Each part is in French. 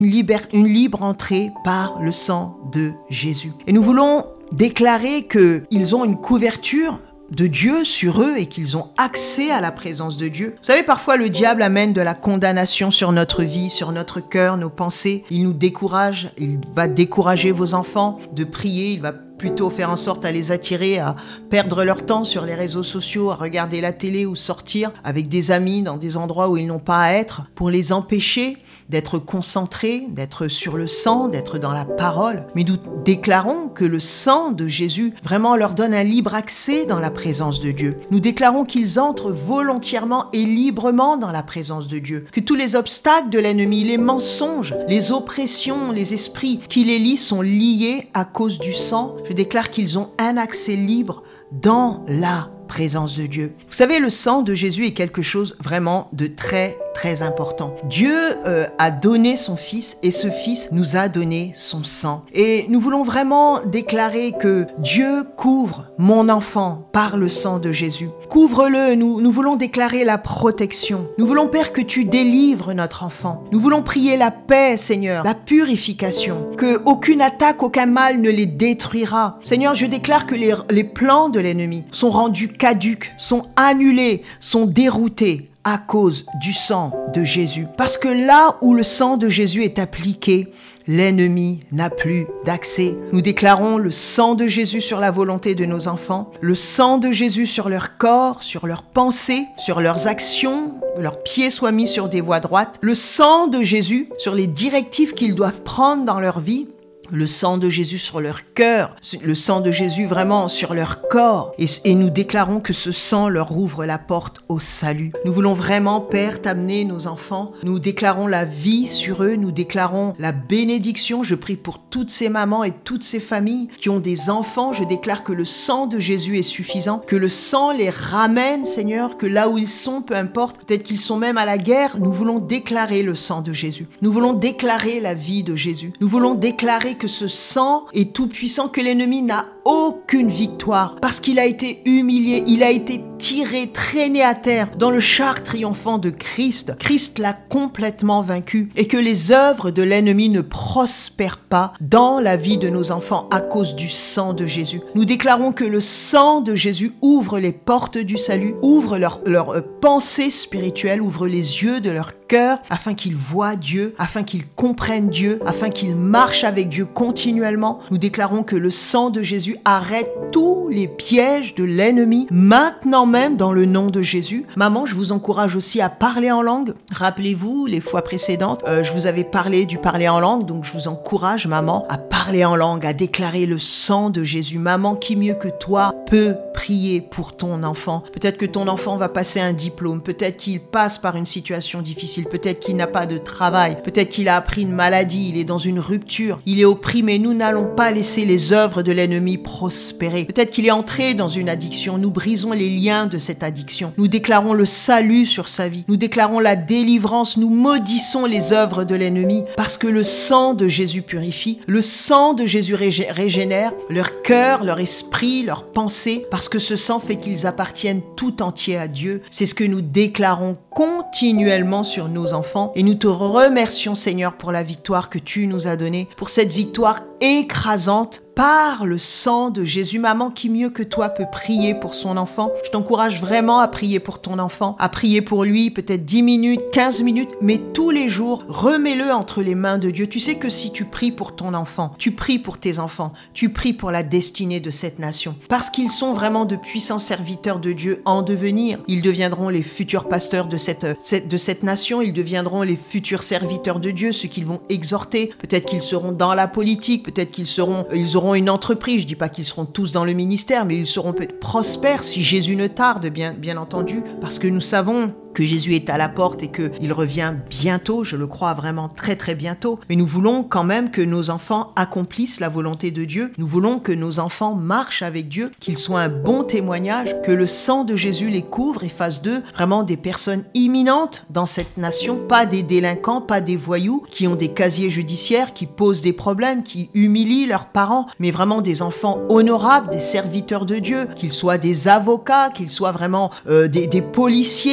une libre entrée par le sang de Jésus. Et nous voulons déclarer qu'ils ont une couverture de Dieu sur eux et qu'ils ont accès à la présence de Dieu. Vous savez, parfois le diable amène de la condamnation sur notre vie, sur notre cœur, nos pensées. Il nous décourage, il va décourager vos enfants de prier, il va plutôt faire en sorte à les attirer à perdre leur temps sur les réseaux sociaux, à regarder la télé ou sortir avec des amis dans des endroits où ils n'ont pas à être, pour les empêcher d'être concentrés, d'être sur le sang, d'être dans la parole. Mais nous déclarons que le sang de Jésus vraiment leur donne un libre accès dans la présence de Dieu. Nous déclarons qu'ils entrent volontairement et librement dans la présence de Dieu. Que tous les obstacles de l'ennemi, les mensonges, les oppressions, les esprits qui les lient sont liés à cause du sang. Je déclare qu'ils ont un accès libre dans la présence de Dieu. Vous savez, le sang de Jésus est quelque chose vraiment de très important. Dieu a donné son Fils et ce Fils nous a donné son sang. Et nous voulons vraiment déclarer que Dieu couvre mon enfant par le sang de Jésus. Couvre-le, nous voulons déclarer la protection. Nous voulons, Père, que tu délivres notre enfant. Nous voulons prier la paix, Seigneur, la purification, que aucune attaque, aucun mal ne les détruira. Seigneur, je déclare que les plans de l'ennemi sont rendus caducs, sont annulés, sont déroutés à cause du sang de Jésus. Parce que là où le sang de Jésus est appliqué, l'ennemi n'a plus d'accès. Nous déclarons le sang de Jésus sur la volonté de nos enfants, le sang de Jésus sur leur corps, sur leurs pensées, sur leurs actions, que leurs pieds soient mis sur des voies droites, le sang de Jésus sur les directives qu'ils doivent prendre dans leur vie, le sang de Jésus sur leur cœur, le sang de Jésus vraiment sur leur corps. Et nous déclarons que ce sang leur ouvre la porte au salut. Nous voulons vraiment, Père, t'amener nos enfants. Nous déclarons la vie sur eux, nous déclarons la bénédiction. Je prie pour toutes ces mamans et toutes ces familles qui ont des enfants. Je déclare que le sang de Jésus est suffisant, que le sang les ramène, Seigneur, que là où ils sont, peu importe, peut-être qu'ils sont même à la guerre, nous voulons déclarer le sang de Jésus. Nous voulons déclarer la vie de Jésus. Nous voulons déclarer que ce sang est tout puissant, que l'ennemi n'a aucune victoire parce qu'il a été humilié, il a été tiré, traîné à terre dans le char triomphant de Christ. Christ l'a complètement vaincu et que les œuvres de l'ennemi ne prospèrent pas dans la vie de nos enfants à cause du sang de Jésus. Nous déclarons que le sang de Jésus ouvre les portes du salut, ouvre leur pensée spirituelle, ouvre les yeux de leur cœur afin qu'ils voient Dieu, afin qu'ils comprennent Dieu, afin qu'ils marchent avec Dieu continuellement. Nous déclarons que le sang de Jésus arrête tous les pièges de l'ennemi, maintenant même dans le nom de Jésus. Maman, je vous encourage aussi à parler en langue. Rappelez-vous, les fois précédentes, je vous avais parlé du parler en langue, donc je vous encourage, maman, à parler en langue, à déclarer le sang de Jésus. Maman, qui mieux que toi peut prier pour ton enfant? Peut-être que ton enfant va passer un diplôme, peut-être qu'il passe par une situation difficile, peut-être qu'il n'a pas de travail, peut-être qu'il a appris une maladie, il est dans une rupture, il est opprimé. Nous n'allons pas laisser les œuvres de l'ennemi prospérer. Peut-être qu'il est entré dans une addiction. Nous brisons les liens de cette addiction. Nous déclarons le salut sur sa vie. Nous déclarons la délivrance. Nous maudissons les œuvres de l'ennemi parce que le sang de Jésus purifie. Le sang de Jésus régénère leur cœur, leur esprit, leurs pensées, parce que ce sang fait qu'ils appartiennent tout entier à Dieu. C'est ce que nous déclarons continuellement sur nos enfants et nous te remercions, Seigneur, pour la victoire que tu nous as donnée, pour cette victoire écrasante par le sang de Jésus. Maman, qui mieux que toi peut prier pour son enfant? Je t'encourage vraiment à prier pour ton enfant, à prier pour lui, peut-être 10 minutes, 15 minutes, mais tous les jours, remets-le entre les mains de Dieu. Tu sais que si tu pries pour ton enfant, tu pries pour tes enfants, tu pries pour la destinée de cette nation, parce qu'ils sont vraiment de puissants serviteurs de Dieu en devenir. Ils deviendront les futurs pasteurs de cette nation, ils deviendront les futurs serviteurs de Dieu, ceux qu'ils vont exhorter. Peut-être qu'ils seront dans la politique, peut-être qu'ils auront une entreprise. Je dis pas qu'ils seront tous dans le ministère, mais ils seront peut-être prospères si Jésus ne tarde, bien entendu, parce que nous savons que Jésus est à la porte et qu'il revient bientôt, je le crois vraiment très très bientôt. Mais nous voulons quand même que nos enfants accomplissent la volonté de Dieu. Nous voulons que nos enfants marchent avec Dieu, qu'ils soient un bon témoignage, que le sang de Jésus les couvre et fasse d'eux vraiment des personnes imminentes dans cette nation, pas des délinquants, pas des voyous qui ont des casiers judiciaires, qui posent des problèmes, qui humilient leurs parents, mais vraiment des enfants honorables, des serviteurs de Dieu, qu'ils soient des avocats, qu'ils soient vraiment des policiers, des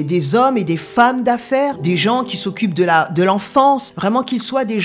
des hommes et des femmes d'affaires, des gens qui s'occupent de l'enfance, vraiment qu'ils soient des